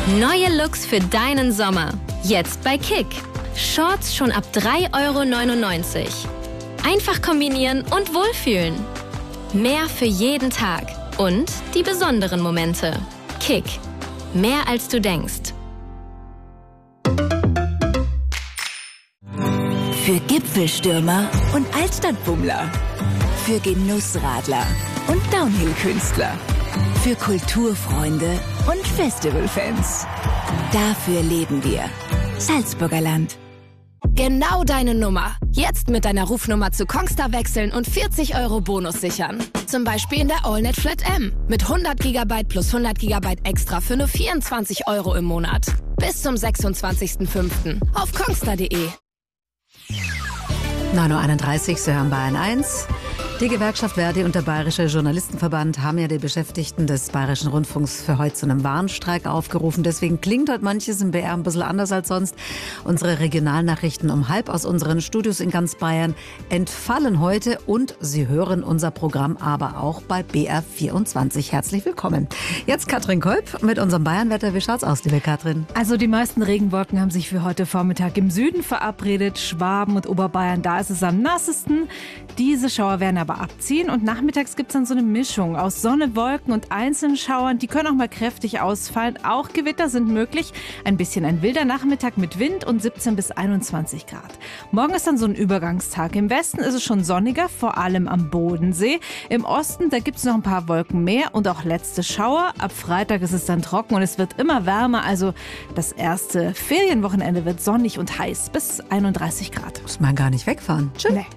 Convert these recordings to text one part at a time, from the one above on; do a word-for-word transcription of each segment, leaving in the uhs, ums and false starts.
Neue Looks für deinen Sommer. Jetzt bei Kick. Shorts schon ab drei Euro neunundneunzig. Einfach kombinieren und wohlfühlen. Mehr für jeden Tag. Und die besonderen Momente. Kick. Mehr als du denkst. Für Gipfelstürmer und Altstadtbummler. Für Genussradler und Downhill-Künstler. Für Kulturfreunde und Festivalfans. Dafür leben wir. Salzburger Land. Genau deine Nummer. Jetzt mit deiner Rufnummer zu Kongstar wechseln und vierzig Euro Bonus sichern. Zum Beispiel in der AllNet Flat M. Mit hundert Gigabyte plus hundert Gigabyte extra für nur vierundzwanzig Euro im Monat. Bis zum sechsundzwanzigsten fünften auf kongstar punkt de. neun Uhr einunddreißig, Sie hören Bayern eins. Die Gewerkschaft Verdi und der Bayerische Journalistenverband haben ja die Beschäftigten des Bayerischen Rundfunks für heute zu einem Warnstreik aufgerufen. Deswegen klingt heute manches im B R ein bisschen anders als sonst. Unsere Regionalnachrichten um halb aus unseren Studios in ganz Bayern entfallen heute und Sie hören unser Programm aber auch bei B R vierundzwanzig. Herzlich willkommen. Jetzt Katrin Kolb mit unserem Bayernwetter. Wie schaut's aus, liebe Katrin? Also die meisten Regenwolken haben sich für heute Vormittag im Süden verabredet. Schwaben und Oberbayern, da ist es am nassesten. Diese Schauer werden aber abziehen und nachmittags gibt es dann so eine Mischung aus Sonne, Wolken und einzelnen Schauern. Die können auch mal kräftig ausfallen. Auch Gewitter sind möglich. Ein bisschen ein wilder Nachmittag mit Wind und siebzehn bis einundzwanzig Grad. Morgen ist dann so ein Übergangstag. Im Westen ist es schon sonniger, vor allem am Bodensee. Im Osten, da gibt es noch ein paar Wolken mehr und auch letzte Schauer. Ab Freitag ist es dann trocken und es wird immer wärmer. Also das erste Ferienwochenende wird sonnig und heiß bis einunddreißig Grad. Muss man gar nicht wegfahren. Tschüss. Nee.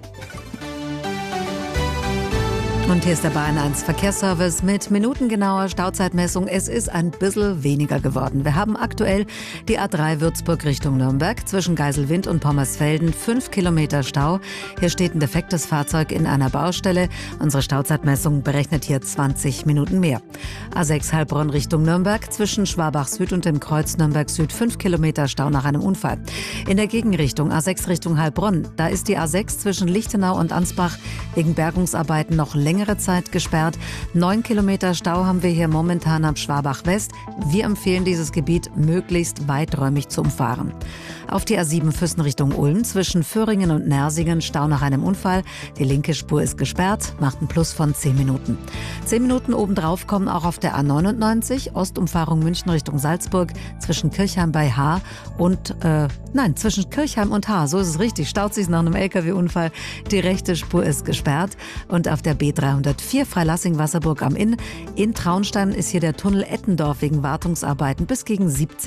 Und hier ist der Bayern eins Verkehrsservice mit minutengenauer Stauzeitmessung. Es ist ein bisschen weniger geworden. Wir haben aktuell die A drei Würzburg Richtung Nürnberg zwischen Geiselwind und Pommersfelden fünf Kilometer Stau. Hier steht ein defektes Fahrzeug in einer Baustelle. Unsere Stauzeitmessung berechnet hier zwanzig Minuten mehr. A sechs Heilbronn Richtung Nürnberg zwischen Schwabach Süd und dem Kreuz Nürnberg Süd fünf Kilometer Stau nach einem Unfall. In der Gegenrichtung A sechs Richtung Heilbronn, da ist die A sechs zwischen Lichtenau und Ansbach wegen Bergungsarbeiten noch länger längere Zeit gesperrt. Neun Kilometer Stau haben wir hier momentan ab Schwabach West. Wir empfehlen dieses Gebiet möglichst weiträumig zu umfahren. Auf die A sieben Füssen Richtung Ulm zwischen Föhringen und Nersingen Stau nach einem Unfall. Die linke Spur ist gesperrt, macht ein Plus von zehn Minuten. Zehn Minuten obendrauf kommen auch auf der A neunundneunzig, Ostumfahrung München Richtung Salzburg, zwischen Kirchheim bei Haar und, äh, nein, zwischen Kirchheim und Haar, so ist es richtig, staut sich nach einem L K W-Unfall. Die rechte Spur ist gesperrt und auf der B dreihundertvier Freilassing-Wasserburg am Inn in Traunstein ist hier der Tunnel Ettendorf wegen Wartungsarbeiten bis gegen siebzehn